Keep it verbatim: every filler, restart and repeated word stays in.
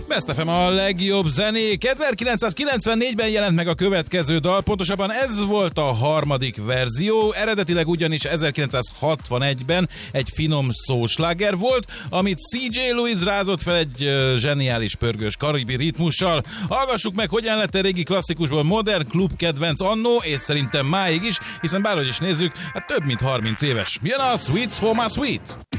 Best ef em a legjobb zenék. ezerkilencszázkilencvennégyben jelent meg a következő dal, pontosabban ez volt a harmadik verzió, eredetileg ugyanis ezerkilencszázhatvanegyben egy finom szósláger volt, amit cé jé Lewis rázott fel egy uh, zseniális pörgős karibi ritmussal. Hallgassuk meg, hogyan lett a régi klasszikusból modern klub kedvenc annó, és szerintem máig is, hiszen bárhogy is nézzük, hát több mint harminc éves. Jön a Sweets for my sweet!